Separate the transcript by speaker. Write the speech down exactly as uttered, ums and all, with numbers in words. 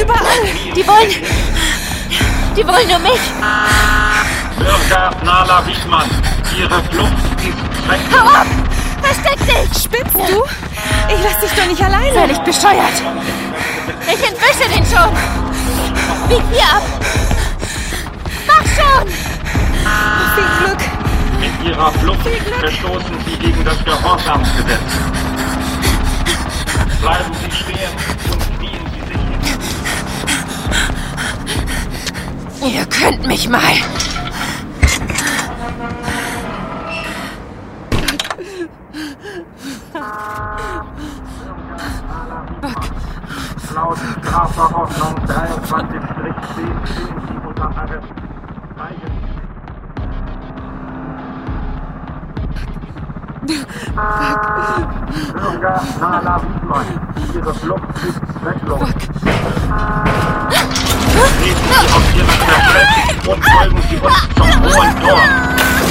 Speaker 1: überall.
Speaker 2: Die wollen... Die wollen nur mich.
Speaker 3: Bürger Nala Wiedmann, Ihre Flucht ist zwecklos.
Speaker 2: Hau ab! Versteck dich!
Speaker 1: Spinnst du? Ich lass dich doch nicht alleine.
Speaker 2: Völlig bescheuert. Ich entwische den schon. Bieg hier ab. Mach schon!
Speaker 1: Viel Glück.
Speaker 3: Mit Ihrer Flucht verstoßen Sie gegen das Gehorsamsgesetz. Bleiben Sie stehen und knien Sie sich.
Speaker 2: Ihr könnt mich mal.
Speaker 3: Laut Strafverordnung dreiundzwanzig zehn stehen Sie unter Arrest. Bürger Nala Wiedmann, Ihre Flucht ist zwecklos. Nehmen Sie auf Ihre Verpflichtung und folgen Sie uns zum Hohen Tor.